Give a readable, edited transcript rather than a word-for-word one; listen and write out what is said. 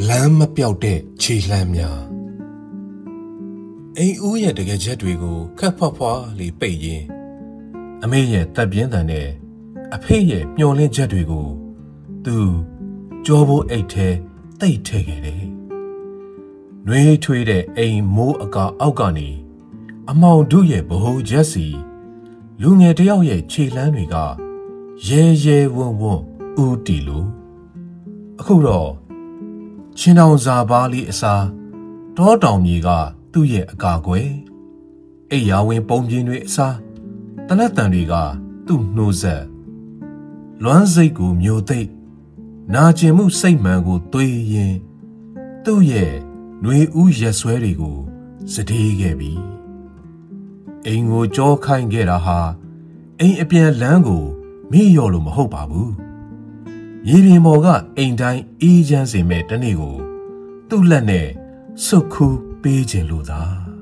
လမ်းမပြောက်တဲ့ခြေလှမ်းများအိမ်ဦးရဲ့တကယ်ချက်တွေကိုခက်ဖွားဖွားလေးပိတ်ရင်းအမေရဲ့တပ်ပြင်းတန်နဲ့အဖေရဲ့မျောလင်းချက်တွေကိုသူကြောဖို့အိတ်ထဲတိတ်ထဲခဲ့တယ်။နှွေးထွေးတဲ့အိမ်မိုးအကာအောက်ကနေအမောင်တို့ရဲ့ဗဟိုချက်စီလူငယ်တယောက်ရဲ့ခြေလှမ်းတွေကရဲရဲဝံ့ဝံ့ဦးတီလို့အခုတော့ချင်းတောင်စာပါးလေးအစားတောတောင်မြေကသူ့ရဲ့အကာအကွယ်အိယာဝင်ပုံပြင်းတွေအစားတနက်တန်တွေကသူ့နှိုးဆက်လွမ်းစိတ်ကိုမျိုးသိပ်နာကျင်မှုစိတ်မှန်ကိုသွေးရင်သူ့ရဲ့နှွေဦးရက်ဆွဲတွေကိုစတေးခဲ့ပြီအိမ်ကိုကြောခိုင်းခဲ့တာဟာအိမ်အပြန်လမ်းကိုမေ့လျော့လို့မဟုတ်ပါဘူးမြေပြင်ပေါ်ကအိမ်တိုင်းအေးချမ်းစေမဲ့တနေ့ကိုသူ့လက်နဲ့စွတ်ခူးပေးခြင်းလို့သာ